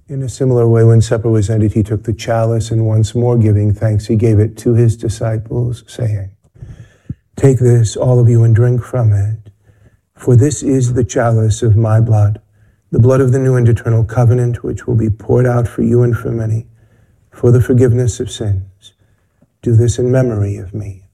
In a similar way, when supper was ended, he took the chalice, and once more giving thanks, he gave it to his disciples, saying, "Take this, all of you, and drink from it. For this is the chalice of my blood, the blood of the new and eternal covenant, which will be poured out for you and for many, for the forgiveness of sins. Do this in memory of me."